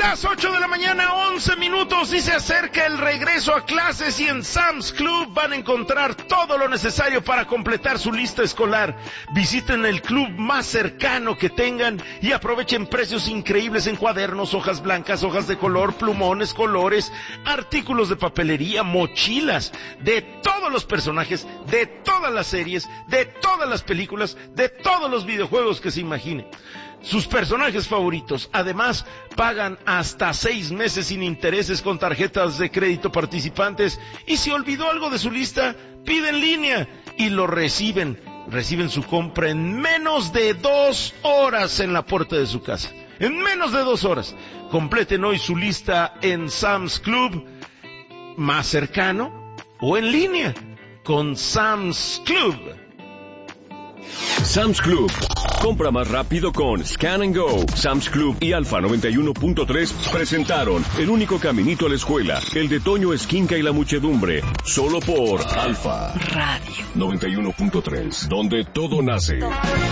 Las 8 de la mañana, 11 minutos, y se acerca el regreso a clases, y en Sam's Club van a encontrar todo lo necesario para completar su lista escolar. Visiten el club más cercano que tengan y aprovechen precios increíbles en cuadernos, hojas blancas, hojas de color, plumones, colores, artículos de papelería, mochilas, de todos los personajes, de todas las series, de todas las películas, de todos los videojuegos que se imaginen. Sus personajes favoritos. Además, pagan hasta 6 meses sin intereses con tarjetas de crédito participantes. Y si olvidó algo de su lista, pide en línea y lo reciben. Reciben su compra en menos de 2 horas en la puerta de su casa. En menos de 2 horas. Completen hoy su lista en Sam's Club más cercano o en línea con Sam's Club. Sam's Club. Compra más rápido con Scan and Go. Sam's Club y Alfa 91.3 presentaron El único caminito a la escuela, el de Toño Esquinca y la muchedumbre, solo por Alfa Radio 91.3, donde todo nace.